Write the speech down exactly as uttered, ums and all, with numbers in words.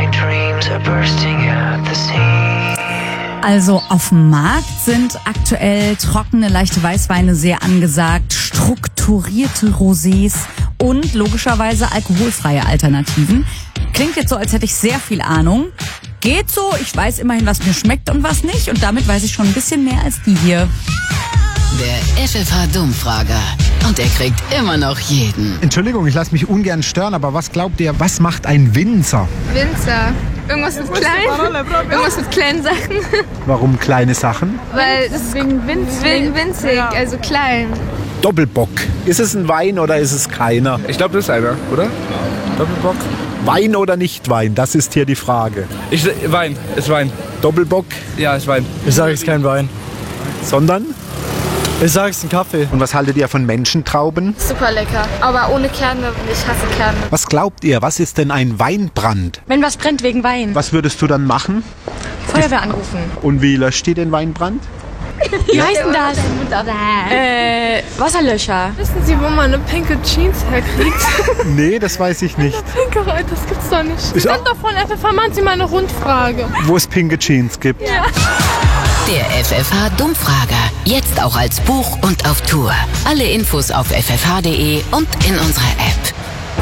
Also auf dem Markt sind aktuell trockene, leichte Weißweine sehr angesagt, strukturierte Rosés und logischerweise alkoholfreie Alternativen. Klingt jetzt so, als hätte ich sehr viel Ahnung. Geht so, ich weiß immerhin, was mir schmeckt und was nicht. Und damit weiß ich schon ein bisschen mehr als die hier. Der F F H-Dummfrager. Und er kriegt immer noch jeden. Entschuldigung, ich lasse mich ungern stören, aber was glaubt ihr, was macht ein Winzer? Winzer. Irgendwas mit klein. Irgendwas mit kleinen Sachen. Warum kleine Sachen? Weil das ist wegen winzig. Wegen winzig, also klein. Doppelbock. Ist es ein Wein oder ist es keiner? Ich glaube, das ist einer, oder? Doppelbock. Wein oder nicht Wein? Das ist hier die Frage. Ich, Wein, ist Wein. Doppelbock? Ja, ist Wein. Ich sage, es ist kein Wein. Sondern? Ich sage, es ist ein Kaffee. Und was haltet ihr von Menschentrauben? Super lecker. Aber ohne Kerne. Ich hasse Kerne. Was glaubt ihr, was ist denn ein Weinbrand? Wenn was brennt wegen Wein. Was würdest du dann machen? Feuerwehr anrufen. Und wie löscht ihr den Weinbrand? Wie heißt denn das? Äh, Wasserlöscher. Wissen Sie, wo man eine pinke Jeans herkriegt? Nee, das weiß ich nicht. Pinke, das gibt's doch nicht. Sie Ist sind doch von F F H, machen Sie mal eine Rundfrage. Wo es pinke Jeans gibt. Ja. Der F F H-Dummfrager. Jetzt auch als Buch und auf Tour. Alle Infos auf f f h punkt d e und in unserer App.